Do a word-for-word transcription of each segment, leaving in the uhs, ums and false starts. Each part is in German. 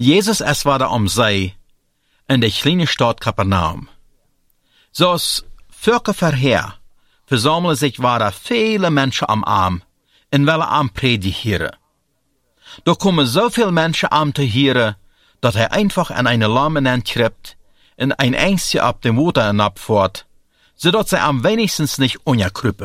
Jesus es war da am See, in der kleinen Stadt Kapernaum. Zoals völker verheer, versammeln sich waren viele Menschen am Arm, in welche am predigen. Da kommen so viele Menschen am te hören, dass er einfach an eine Lahme kriegt, und ein Ängstchen ab dem Wasser hinabfährt, sodass sie am wenigstens nicht unterkrüppen.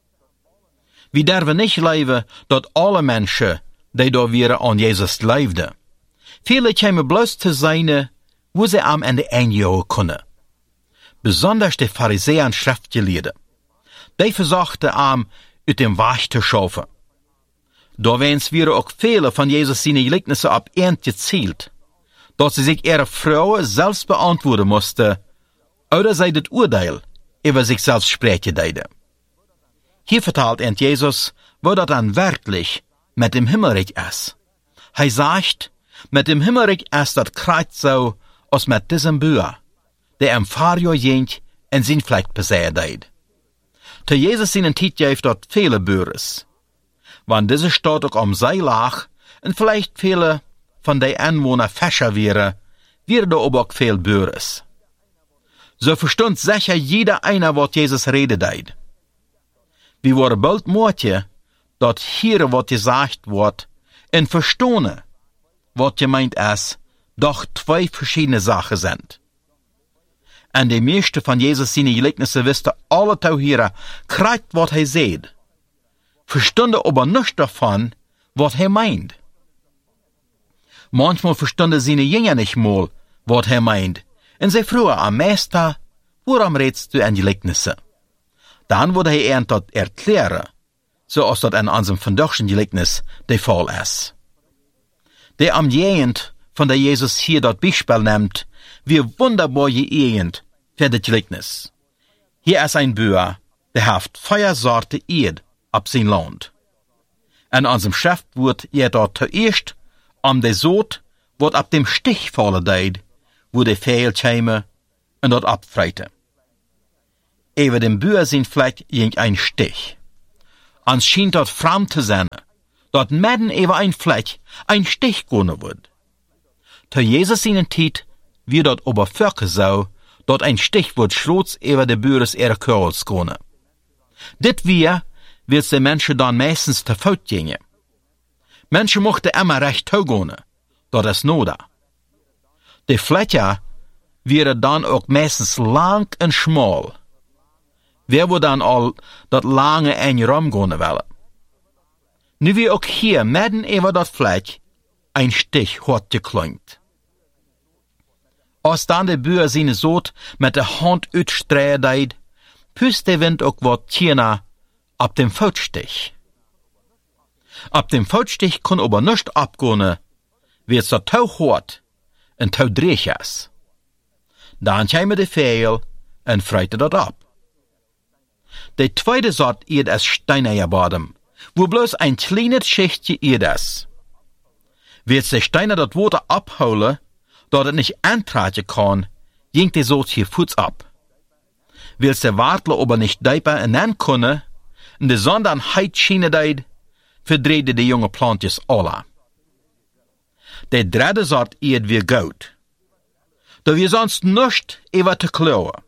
Wir dürfen nicht leben, dass alle Menschen, die da wieder an Jesus leefden. Viele kämen bloß zu sein, wo sie am Ende einjagen können. Besonders die Pharisäer und Schriftgelehrten. Die versuchten am aus dem Weg zu schaffen. Da wens wir auch viele von Jesus seine Gleichnisse ab End gezielt, dass sie sich ihre Frauen selbst beantworten mussten, oder sie das Urteil über sich selbst sprechen deiden. Hier vertelt End Jesus, wo das dann wirklich mit dem Himmelreich ist. Er sagt, mit dem Himmelreich ist das kreuz so, als mit diesem Bauer, der im Vorjahr jent in sein Fleck besehen deed. Te Jesus seinen Tijd geeft dort viele Bures. Wann diese Stadt auch am See lag, und vielleicht viele von den Anwohnern Fäscher wären, wäre da aber auch viel Bures. So verstund sicher jeder einer, was Jesus rede deed. Wir waren bald moortje, dat hier wat gesagt wordt, en verstonen, wat gemeint ist, doch zwei verschiedene Sachen sind. En de meeste van Jesus seine Gleichnisse wisten alle Tauhierer, krijgt wat hij seht, verstonden aber nicht davon, wat hij meint. Manchmal verstonden seine Jünger nicht mal, wat hij meint, en sie vroegen am Meister, waarom redest du an Gleichnisse? Dann wurde hij ernt dat erklären, zoals dat in unserem vandaagse Gleichnis de Fall ist. Der am Jehend, von der Jesus hier dat Beispiel nimmt, wie wunderbar geehend für das Gleichnis. Hier ist ein Bauer, der haft Feuersorte Erd ab sein Land. In unserem Schrift wird er dort zuerst am der Sod, wird ab dem Stich fallen deed, wo der Fehl käme und dort abfreite. Über dem Bauer sein Fleck ging ein Stich. Ans schien dort fremd zu sein, dort mitten über ein Fleck ein Stich gehen wird. Zu Jesus seinen Tiet wie dort aber Völker so, dort ein Stich wird schlotz über de Bures ihre Körls gehen. Dit wir, wird de Menschen dann meistens te fout gingen. Menschen mochten immer recht gehen, dort ist noda. De Fläche wäre dann auch meistens lang und schmal. Wer wo dann al dat lange en rum gehen willen. Nu wie ook hier midden over dat vlek ein Stich hat geklinkt. Als dann der Bauer seine Soot mit der Hand uitstreien deed, pust der Wind ook wat tjener ab dem Foutstich. Ab dem Foutstich kon aber nicht abgehen, wie es dat tau hart en tau dreig is. Dan käme de Fehl en freite dat ab. De tweede Sort Erd ist Steineierbodem, wo bloß ein kleines Schichtje Erd ist. Wird der Steiner dat Wasser abholen, dat het nicht antragen kann, jinkt der Sort hier Fuß ab. Will der Wartler aber nicht dieper innen können, und de Sonne an heit schiene deed, verdrehte de junge Plantjes alle. Der dritte Sort Erd wie Goud. Da wir sonst nicht über te klauen.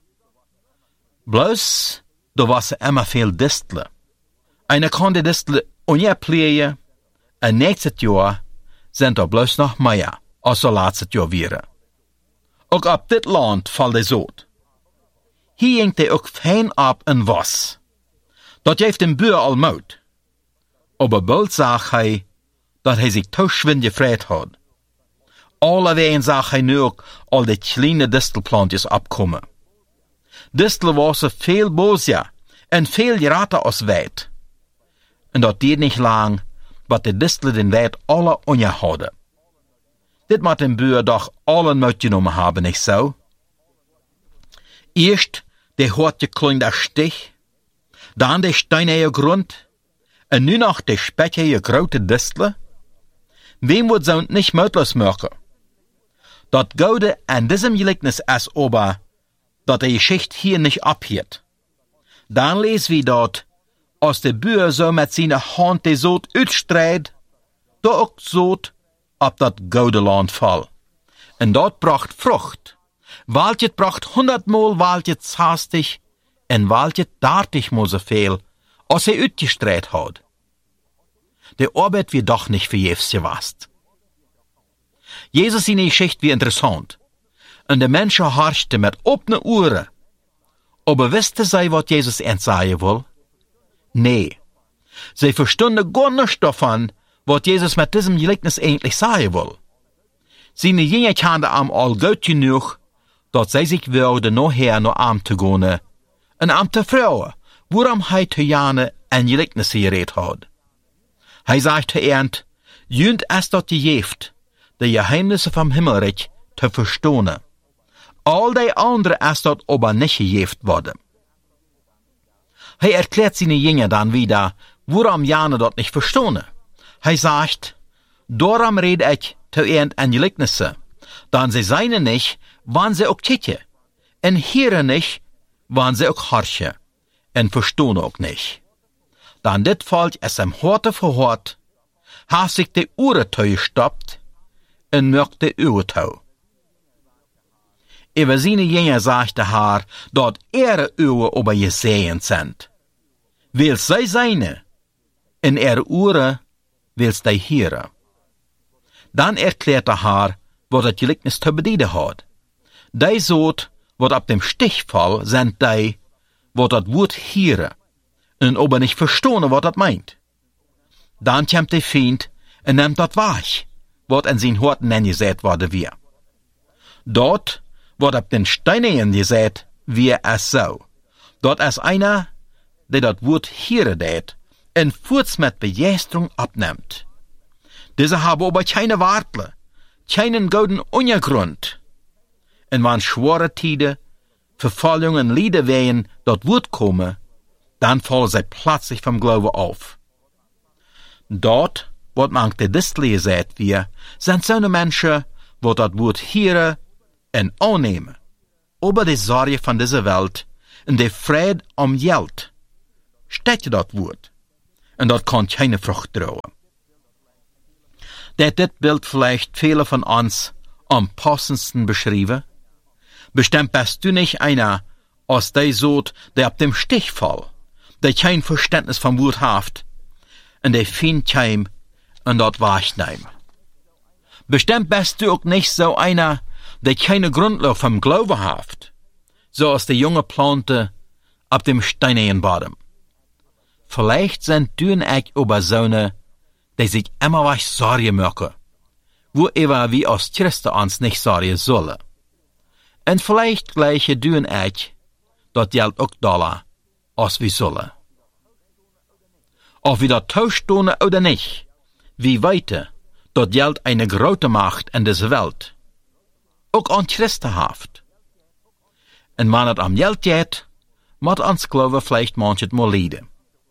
Bloß, da was immer viel Disteln. Einer kann die Disteln unjepleien, en nächstes Jahr sind da bloß noch mehr, als so letztes Jahr wäre. Ook ab dit Land fällt de Sod. Hier jinkt er ook fein ab en was. Dat geeft dem Bauer al moed. Aber bald sagt hij, dat hij zich te schwind gefreut had. Allewegen sagt hij nu ook al die kleine Distelplantjes abkommen. Distel was veel boosja en veel geraten als wijd. En dat deed niet lang, wat de Distel den wijd alle ongehouden. Dit moet den Bauer doch allen mitgenommen haben, nicht so? Eerst de hart gekleinde Stich, dan de steinige Grund, en nu nog de spettige grote Distel. Wem wird so nicht möglich machen? Dat Goude an diesem Gleichnis ist aber, dat die Geschichte hier nicht abhielt. Dann lesen wir dort, als der Bauer so mit seiner Hand die Sod uitstreid, da auch Sod ab dat Goude Land fall. En dat bracht Frucht. Waaltjet bracht honderdmal, waaltjet zestig, en waaltjet dertigmal zoveel, als hij uitgestreit had. De arbeid wie doch nicht verjefs gewast. Jezus in die Geschichte wie interessant. En de mensen harschten met opene oren. Aber wisten zij wat Jezus entsagen wil? Nee. Zij verstonden gar nichts davon, wat Jezus met diesem Gleichnis eigentlich sagen will. Seine Jünger kannten am all gut genug, dat zij zich wilden nachher naar am te gaan, en am te vrouwen, waarom hij te jane en Gleichnis gereed had. Hij sagt te ernt, jünt es dat je heeft, de geheimnisse vom Himmelreich te verstonen. Al die andere es dat aber nicht geeft worden. Hij erklärt seine Jünger dann wieder, waarom jane dat nicht verstonen. Hij sagt, daarom red ik te ernt en Gleichnissen, dan ze zijn nicht, wann ze ook titje, en hieren nicht, wann ze ook harsche, en verstonen ook nicht. Dan dit valt es hem horte voor hort, haast zich de oren toe gestoppt, en merkt de uwe toe. Über seine Jünger sagte haar, dat ihre Ohren über gesehen sind. Willst zij seine, en ihre Ohren willst zij hören. Dan erklärte haar, wat het Gleichnis te bedienen had. Die zoot, wat op dem Stichfall sind die, wat dat Wort hören, en aber nicht verstonen, wat dat meint. Dan komt de Feind en neemt dat weg, wat in zijn Horten neergezet worden weer. Dort, wat op den Steinen gezet, wie es so. Dat is einer, der dat Wort hören deed, en voorts met begeistering abnimmt. Diese haben aber keine Wartle, keinen gouden Untergrund. En wann schwere Tide, Verfallungen, Lieder wehen, dat Wort kommen, dann fallen sie plötzlich vom Glauben auf. Dort, wat man de Distel gezet wie, sind so Menschen, wat dat Wort hören en annehmen, über die Sorge von dieser Welt en de Fried om Geld. Steht dat Wort, en dat kann keine Frucht trauen. Dat dit Bild vielleicht viele von uns am passendsten beschrieben? Bestimmt bist du nicht einer aus der Sort, der ab dem Stichfall, der kein Verständnis vom Wort haft, und der Feind keim und dort wahrnehmen. Bestimmt bist du auch nicht so einer, der keine Grundlage vom Glauben haft, so als der junge Plante ab dem steinigen Boden. Vielleicht sind du und ich über so eine, die sich immer was Sorge machen, wo ever wie als Christen uns nicht Sorge sollen. Und vielleicht gleiche du und ich, dat Geld auch da, als wir sollen. Ob wir das tauschen oder nicht, wie weiter, dat Geld eine große Macht in dieser Welt, auch an Christen haft. Und wenn es am Geld geht, muss uns Glaube vielleicht manches mal leiden.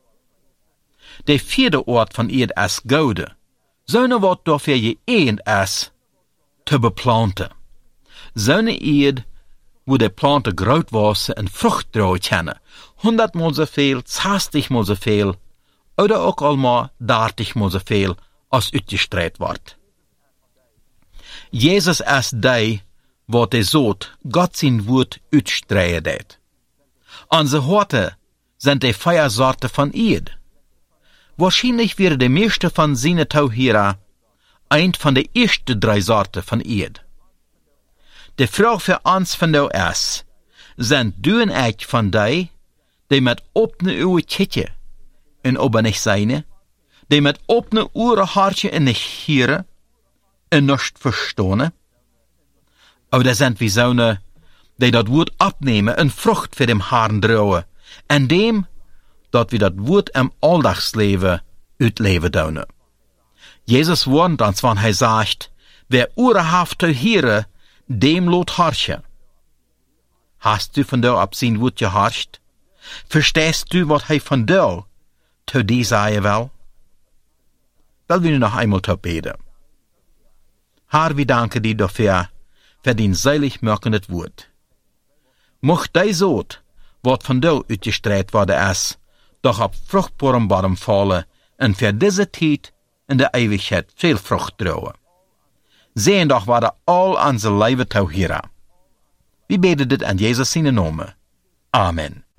Der vierde Ort von ihr ist Goude, zo'n wat dafür je eend is, te beplanten. Zo'n eed, wo de planten groot wassen en vrucht dragen kunnen, honderdmal zoveel, zestigmal zoveel, oder ook almaar dertigmal zoveel, als uitgestreit wordt. Jezus is die, wat de zoot, God zijn woord uitstreien deed. Onze horten zijn de feiersorten van eed. Wahrscheinlich wäre der meiste von seinen Tauhierer ein von den ersten drei Sorten von Eid. Die Frage für uns von da ist, sind du und ich von die, die mit offenen Augen kicken und aber nicht seine, die mit offenen Ohren hartje und nicht hören und nicht verstehen? Oder sind wir so eine, die das Wort abnehmen und Frucht für dem Haaren drauen, en dem, dat wir dat Wort im Alltagsleven uitleven doen. Jesus warnt uns, wann hij sagt, wer Ohren haft te hören, dem lot harsche. Hast du von da ab sein Wort geharscht? Verstehst du, wat hij von da te die sagen will? Wel wir noch einmal te beten. Herr, wir danken dir dafür, für dein seilig merkendes Wort. Mocht die Soot, wat von da uitgestreit worden is, doch op vruchtbaren bodem vallen en voor deze tijd in de eeuwigheid veel vrucht dragen. sehen doch wat er al aan zijn leven toe hier. We beden dit aan Jezus zijn naam. Amen.